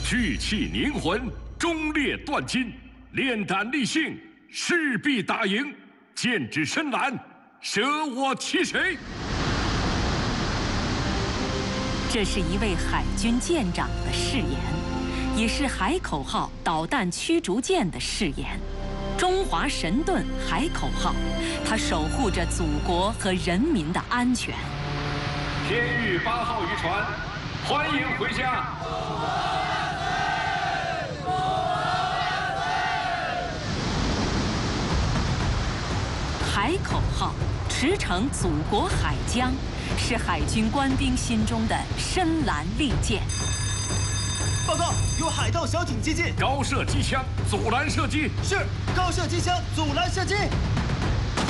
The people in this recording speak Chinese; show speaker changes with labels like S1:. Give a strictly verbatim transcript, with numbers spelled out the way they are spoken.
S1: 聚气凝魂，忠烈断金，炼胆立信，势必打赢。剑指深蓝，舍我其谁？
S2: 这是一位海军舰长的誓言，也是海口号导弹驱逐舰的誓言。中华神盾海口号，它守护着祖国和人民的安全。
S1: 天域八号渔船，欢迎回家。
S2: 海口号驰骋祖国海疆，是海军官兵心中的深蓝利剑。
S3: 报告，有海盗小艇接近，
S1: 高射机枪，阻拦射击。
S3: 是，高射机枪，阻拦射击。